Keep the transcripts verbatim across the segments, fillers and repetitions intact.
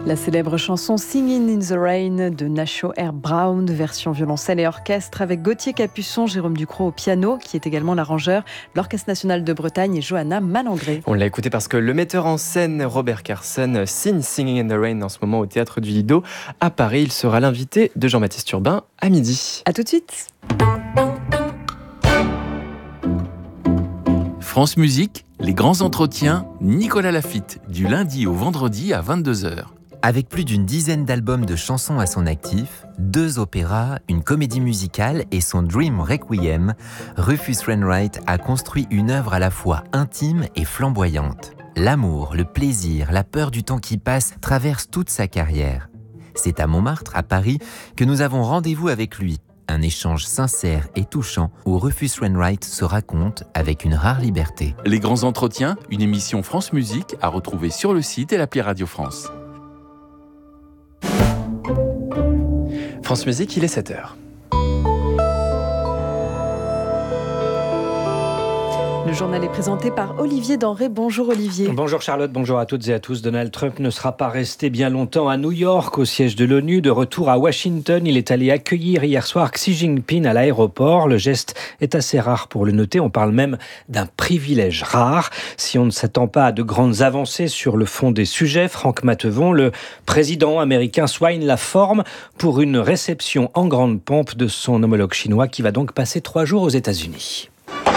La célèbre chanson Singing in the Rain de Nacho R. Brown, version violoncelle et orchestre avec Gauthier Capuçon, Jérôme Ducrot au piano, qui est également l'arrangeur de l'Orchestre National de Bretagne, et Johanna Malangré. On l'a écouté parce que le metteur en scène Robert Carson signe Singing in the Rain en ce moment au Théâtre du Lido à Paris. Il sera l'invité de Jean-Baptiste Urbain à midi. A tout de suite. France Musique, les grands entretiens, Nicolas Laffitte, du lundi au vendredi à vingt-deux heures. Avec plus d'une dizaine d'albums de chansons à son actif, deux opéras, une comédie musicale et son Dream Requiem, Rufus Wainwright a construit une œuvre à la fois intime et flamboyante. L'amour, le plaisir, la peur du temps qui passe traversent toute sa carrière. C'est à Montmartre, à Paris, que nous avons rendez-vous avec lui. Un échange sincère et touchant où Rufus Wainwright se raconte avec une rare liberté. Les grands entretiens, une émission France Musique à retrouver sur le site et l'appli Radio France. France Musique, il est sept heures. Le journal est présenté par Olivier Denré. Bonjour Olivier. Bonjour Charlotte, bonjour à toutes et à tous. Donald Trump ne sera pas resté bien longtemps à New York, au siège de l'ONU. De retour à Washington, il est allé accueillir hier soir Xi Jinping à l'aéroport. Le geste est assez rare pour le noter. On parle même d'un privilège rare. Si on ne s'attend pas à de grandes avancées sur le fond des sujets, Franck Mattevon, le président américain soigne la forme pour une réception en grande pompe de son homologue chinois qui va donc passer trois jours aux États-Unis.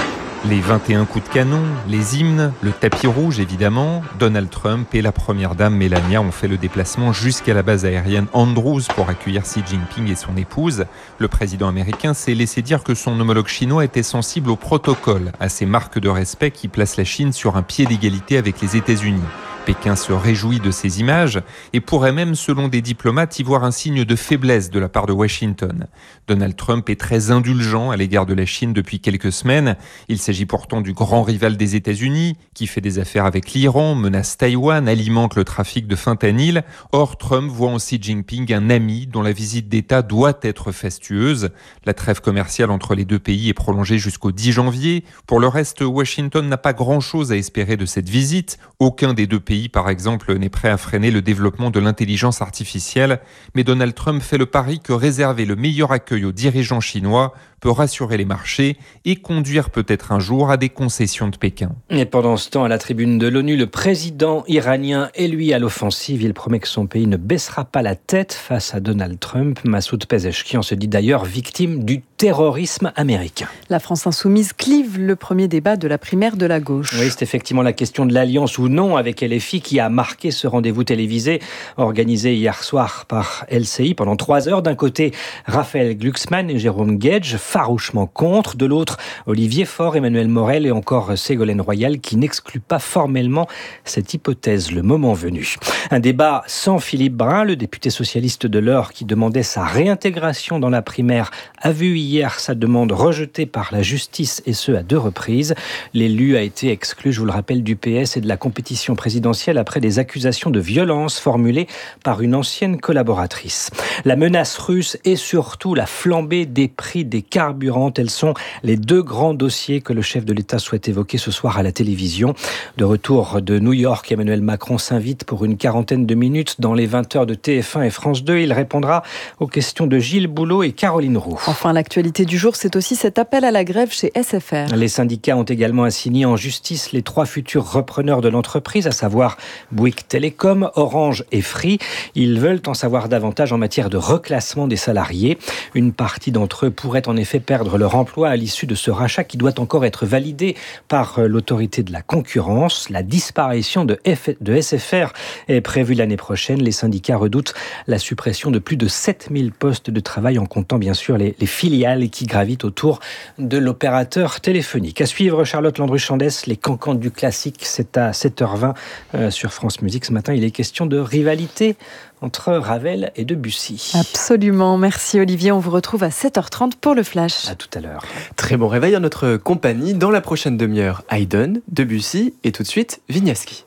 Les vingt et un coups de canon, les hymnes, le tapis rouge évidemment, Donald Trump et la première dame Melania ont fait le déplacement jusqu'à la base aérienne Andrews pour accueillir Xi Jinping et son épouse. Le président américain s'est laissé dire que son homologue chinois était sensible au protocole, à ces marques de respect qui placent la Chine sur un pied d'égalité avec les États-Unis. Pékin se réjouit de ces images et pourrait même, selon des diplomates, y voir un signe de faiblesse de la part de Washington. Donald Trump est très indulgent à l'égard de la Chine depuis quelques semaines. Il s'agit pourtant du grand rival des États-Unis, qui fait des affaires avec l'Iran, menace Taïwan, alimente le trafic de fentanyl. Or, Trump voit en Xi Jinping un ami dont la visite d'État doit être fastueuse. La trêve commerciale entre les deux pays est prolongée jusqu'au dix janvier. Pour le reste, Washington n'a pas grand-chose à espérer de cette visite. Aucun des deux pays, par exemple, n'est prêt à freiner le développement de l'intelligence artificielle. Mais Donald Trump fait le pari que réserver le meilleur accueil aux dirigeants chinois peut rassurer les marchés et conduire peut-être un jour à des concessions de Pékin. Et pendant ce temps, à la tribune de l'ONU, le président iranien est lui à l'offensive. Il promet que son pays ne baissera pas la tête face à Donald Trump. Massoud Pezeshkian se dit d'ailleurs victime du terrorisme américain. La France insoumise clive le premier débat de la primaire de la gauche. Oui, c'est effectivement la question de l'alliance ou non avec L F I qui a marqué ce rendez-vous télévisé organisé hier soir par L C I pendant trois heures. D'un côté, Raphaël Glucksmann et Jérôme Gage, farouchement contre. De l'autre, Olivier Faure, Emmanuel Morel et encore Ségolène Royal qui n'excluent pas formellement cette hypothèse le moment venu. Un débat sans Philippe Brun, le député socialiste de l'Eure qui demandait sa réintégration dans la primaire, a vu hier sa demande rejetée par la justice et ce à deux reprises. L'élu a été exclu, je vous le rappelle, du P S et de la compétition présidentielle après des accusations de violence formulées par une ancienne collaboratrice. La menace russe et surtout la flambée des prix des carburants, tels sont les deux grands dossiers que le chef de l'État souhaite évoquer ce soir à la télévision. De retour de New York, Emmanuel Macron s'invite pour une quarantaine de minutes dans les vingt heures de T F un et France deux. Il répondra aux questions de Gilles Boulot et Caroline Roux. Enfin, l'actualité du jour, c'est aussi cet appel à la grève chez S F R. Les syndicats ont également assigné en justice les trois futurs repreneurs de l'entreprise, à savoir Bouygues Télécom, Orange et Free. Ils veulent en savoir davantage en matière de reclassement des salariés. Une partie d'entre eux pourrait en effet perdre leur emploi à l'issue de ce rachat qui doit encore être validé par l'autorité de la concurrence. La disparition de, F... de S F R est prévue l'année prochaine. Les syndicats redoutent la suppression de plus de sept mille postes de travail en comptant bien sûr les, les filiales qui gravitent autour de l'opérateur téléphonique. À suivre, Charlotte Landru-Chandès, les cancans du classique, c'est à sept heures vingt euh, sur France Musique. Ce matin, il est question de rivalité entre Ravel et Debussy. Absolument, merci Olivier. On vous retrouve à sept heures trente pour le Flash. À tout à l'heure. Très bon réveil en notre compagnie. Dans la prochaine demi-heure, Haydn, Debussy et tout de suite, Wieniawski.